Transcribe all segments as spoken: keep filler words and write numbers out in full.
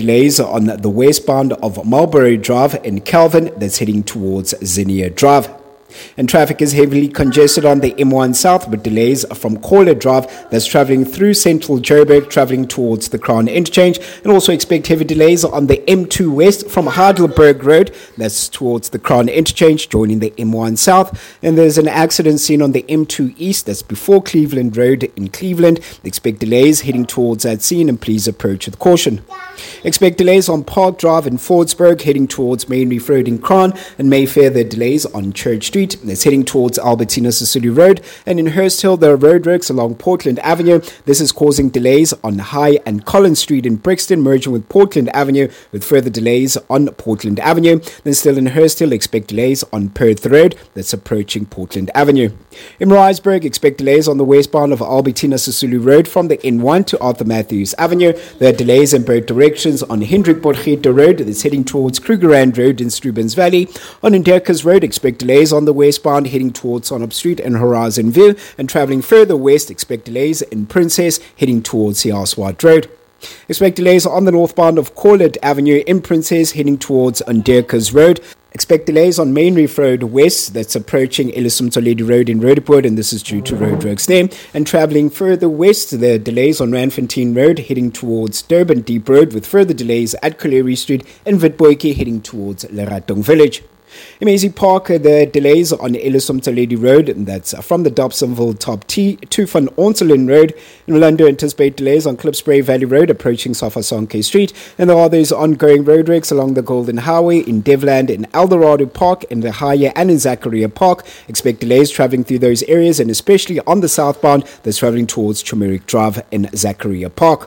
delays on the westbound of Marlborough Drive in Calvin that's heading towards Zinnia Drive. And traffic is heavily congested on the M one South with delays from Caller Drive that's travelling through central Joburg, travelling towards the Crown Interchange. And also expect heavy delays on the M two West from Heidelberg Road that's towards the Crown Interchange, joining the M one South. And there's an accident seen on the M two East that's before Cleveland Road in Cleveland. Expect delays heading towards that scene and please approach with caution. Expect delays on Park Drive in Fordsburg heading towards Main Reef Road in Crown, and Mayfair there are delays on Church Street that's heading towards Albertina Sisulu Road, and in Hurst Hill there are roadworks along Portland Avenue. This is causing delays on High and Collins Street in Brixton, merging with Portland Avenue, with further delays on Portland Avenue. Then still in Hurst Hill, expect delays on Perth Road that's approaching Portland Avenue. In Maritzburg, expect delays on the westbound of Albertina Sisulu Road from the N one to Arthur Matthews Avenue. There are delays in both directions on Hendrik Borgete Road that's heading towards Krugerrand Road in Strubens Valley. On Nderkers Road, expect delays on the westbound heading towards Sonop Street and Horizon View, and travelling further west, expect delays in Princess heading towards Siaswat Road. Expect delays on the northbound of Corlett Avenue in Princess heading towards Nderkers Road. Expect delays on Main Reef Road West that's approaching Elisum Toledo Road in Roodepoort, and this is due to roadworks there. And travelling further west, there are delays on Randfontein Road heading towards Durban Deep Road, with further delays at Colery Street and Witboetjie heading towards Leratong Village. In Maisie Park, the delays on Elisum Toledo Road, and that's from the Dobsonville Top T to Van Onselen Road. In Orlando, anticipate delays on Klipspruit Valley Road approaching Safasonke Street, and there are those ongoing roadworks along the Golden Highway in Devland, in Eldorado Park, in the Haya and in Zachariah Park. Expect delays travelling through those areas, and especially on the southbound that's travelling towards Turmeric Drive in Zachariah Park.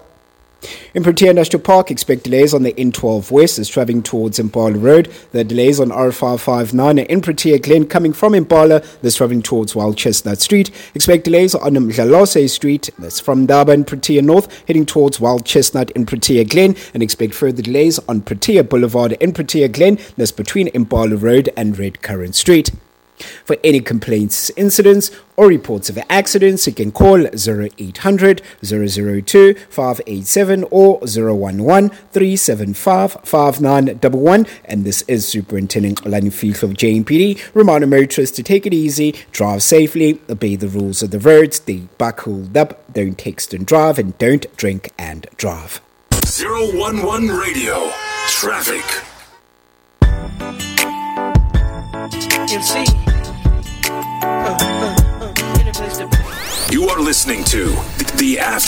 In Protea National Park, expect delays on the N twelve West as travelling towards Impala Road. There are delays on R five five nine in Protea Glen coming from Impala that's travelling towards Wild Chestnut Street. Expect delays on Mdlalose Street that's from Durban Protea North heading towards Wild Chestnut in Protea Glen, and expect further delays on Protea Boulevard in Protea Glen that's between Impala Road and Red Currant Street. For any complaints, incidents, or reports of accidents, you can call zero eight hundred, zero zero two, five eight seven or zero one one, three seven five, five nine one one. And this is Superintendent Olani Fihllo of J M P D. Remind motorists to take it easy, drive safely, obey the rules of the roads, stay buckled up, don't text and drive, and don't drink and drive. zero one one Radio Traffic. You see, uh, uh, uh, you are listening to the After